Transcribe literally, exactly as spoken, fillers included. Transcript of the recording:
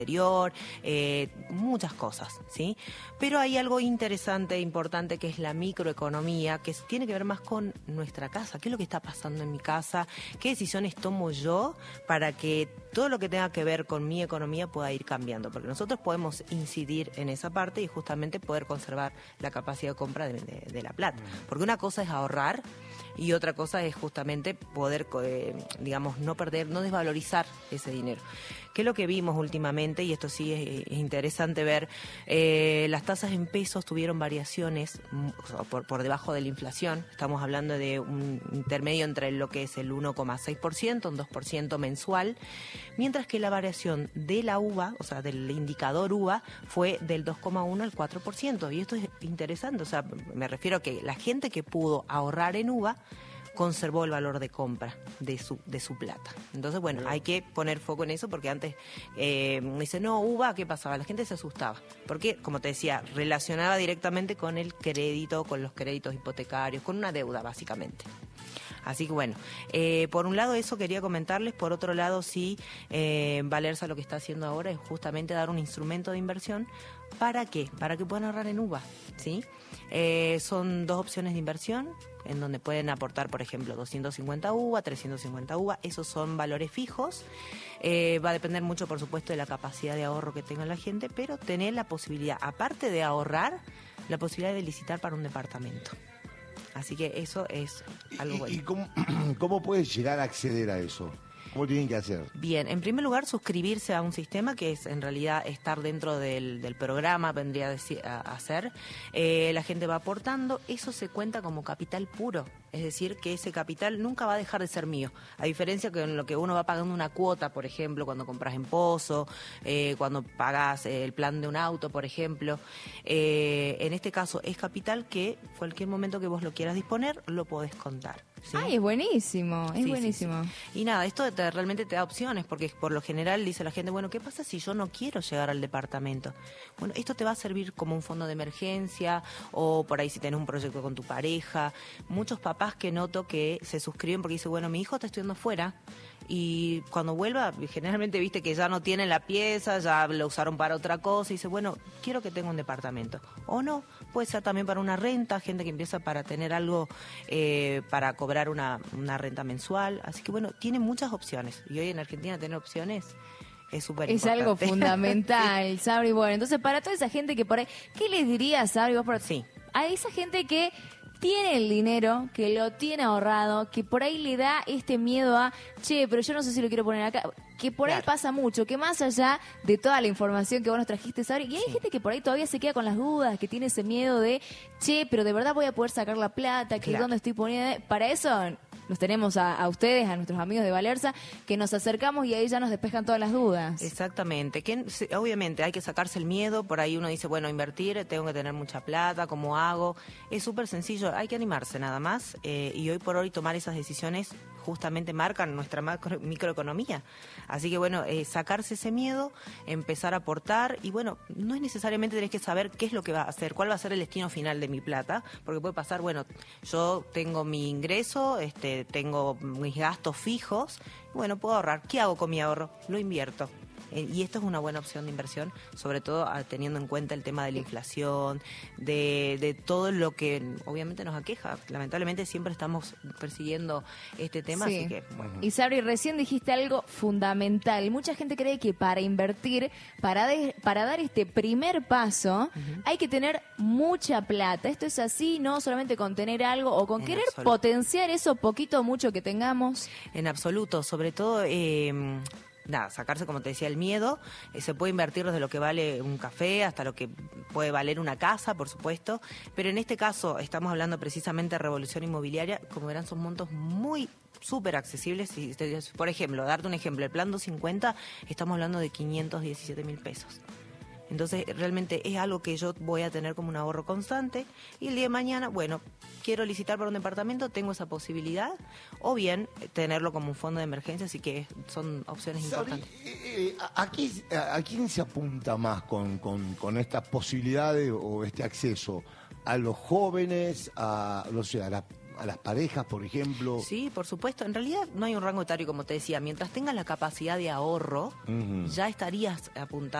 exterior, eh, muchas cosas, ¿sí? Pero hay algo interesante e importante que es la microeconomía, que tiene que ver más con nuestra casa. ¿Qué es lo que está pasando en mi casa? ¿Qué decisiones tomo yo para que todo lo que tenga que ver con mi economía pueda ir cambiando? Porque nosotros podemos incidir en esa parte y justamente poder conservar la capacidad de compra de, de, de la plata. Porque una cosa es ahorrar y otra cosa es justamente poder, eh, digamos, no perder, no desvalorizar ese dinero. ¿Qué es lo que vimos últimamente? Y esto sí es, es interesante ver, eh, las tasas en pesos tuvieron variaciones o sea, por, por debajo de la inflación. Estamos hablando de un intermedio entre lo que es el uno coma seis por ciento, un dos por ciento mensual, mientras que la variación de la uva, o sea, del indicador uva, fue del dos coma uno al cuatro por ciento. Y esto es interesante, o sea, me refiero a que la gente que pudo ahorrar en uva conservó el valor de compra de su de su plata. Entonces, bueno, hay que poner foco en eso porque antes eh, me dice, no, uva, ¿qué pasaba? La gente se asustaba. Porque, como te decía, relacionaba directamente con el crédito, con los créditos hipotecarios, con una deuda, básicamente. Así que bueno, eh, por un lado eso quería comentarles, por otro lado sí, eh, Valerza lo que está haciendo ahora es justamente dar un instrumento de inversión. ¿Para qué? Para que puedan ahorrar en uva, ¿sí? Eh, son dos opciones de inversión en donde pueden aportar, por ejemplo, doscientos cincuenta uva, trescientos cincuenta uva, esos son valores fijos. Eh, va a depender mucho, por supuesto, de la capacidad de ahorro que tenga la gente, pero tener la posibilidad, aparte de ahorrar, la posibilidad de licitar para un departamento. Así que eso es algo ¿Y, bueno. ¿Y cómo, cómo puedes llegar a acceder a eso? ¿Cómo tienen que hacer? Bien, en primer lugar, suscribirse a un sistema que es en realidad estar dentro del, del programa, vendría a, decir, a, a ser. Eh, la gente va aportando, eso se cuenta como capital puro. Es decir, que ese capital nunca va a dejar de ser mío. A diferencia que en lo que uno va pagando una cuota, por ejemplo, cuando compras en Pozo, eh, cuando pagas el plan de un auto, por ejemplo. Eh, en este caso es capital que cualquier momento que vos lo quieras disponer, lo podés contar. ¿Sí? Ay, es buenísimo, es sí, buenísimo. Sí, sí. Y nada, esto te, realmente te da opciones, porque por lo general dice la gente, bueno, ¿qué pasa si yo no quiero llegar al departamento? Bueno, esto te va a servir como un fondo de emergencia, o por ahí si tenés un proyecto con tu pareja. Muchos papás que noto que se suscriben porque dicen, bueno, mi hijo está estudiando fuera, y cuando vuelva, generalmente viste que ya no tienen la pieza, ya lo usaron para otra cosa, y dice, bueno, quiero que tenga un departamento. O no, puede ser también para una renta, gente que empieza para tener algo, eh, para cobrar una, una renta mensual. Así que bueno, tiene muchas opciones. Y hoy en Argentina tener opciones es súper importante. Es algo fundamental, sí. Sabri. Bueno, entonces para toda esa gente que por ahí, ¿qué les dirías, Sabri, vos por... Sí. A esa gente que tiene el dinero, que lo tiene ahorrado, que por ahí le da este miedo a, che, pero yo no sé si lo quiero poner acá, que por claro. ahí pasa mucho, que más allá de toda la información que vos nos trajiste, Sabri, y hay sí. gente que por ahí todavía se queda con las dudas, que tiene ese miedo de, che, pero de verdad voy a poder sacar la plata, que claro. dónde estoy poniendo, para eso los tenemos a, a ustedes, a nuestros amigos de Valerza, que nos acercamos y ahí ya nos despejan todas las dudas. Exactamente, que obviamente hay que sacarse el miedo, por ahí uno dice, bueno, invertir, tengo que tener mucha plata, ¿cómo hago? Es súper sencillo, hay que animarse nada más, eh, y hoy por hoy tomar esas decisiones justamente marcan nuestra macro, microeconomía. Así que bueno, eh, sacarse ese miedo, empezar a aportar, y bueno, no es necesariamente tenés que saber qué es lo que va a hacer, cuál va a ser el destino final de mi plata, porque puede pasar, bueno, yo tengo mi ingreso, este tengo mis gastos fijos, bueno, puedo ahorrar. ¿Qué hago con mi ahorro? Lo invierto. Eh, y esto es una buena opción de inversión, sobre todo ah, teniendo en cuenta el tema de la inflación, de, de todo lo que obviamente nos aqueja. Lamentablemente siempre estamos persiguiendo este tema, sí. así que bueno. Y Sabri, recién dijiste algo fundamental. Mucha gente cree que para invertir, para, de, para dar este primer paso, uh-huh. hay que tener mucha plata. Esto es así, no solamente con tener algo o con en querer absoluto. Potenciar eso poquito o mucho que tengamos. En absoluto, sobre todo... Eh, Nada, sacarse, como te decía, el miedo. Eh, se puede invertir desde lo que vale un café hasta lo que puede valer una casa, por supuesto. Pero en este caso estamos hablando precisamente de revolución inmobiliaria. Como verán, son montos muy súper accesibles. Y, por ejemplo, darte un ejemplo, el plan doscientos cincuenta, estamos hablando de quinientos diecisiete mil pesos. Entonces, realmente es algo que yo voy a tener como un ahorro constante. Y el día de mañana, bueno, quiero licitar para un departamento, tengo esa posibilidad. O bien, tenerlo como un fondo de emergencia, así que son opciones Sabri, importantes. Eh, ¿a, qué, a, ¿A quién se apunta más con, con, con estas posibilidades o este acceso? ¿A los jóvenes, a, no sé, a, la, a las parejas, por ejemplo? Sí, por supuesto. En realidad no hay un rango etario, como te decía. Mientras tengas la capacidad de ahorro, Ujú. ya estarías apuntando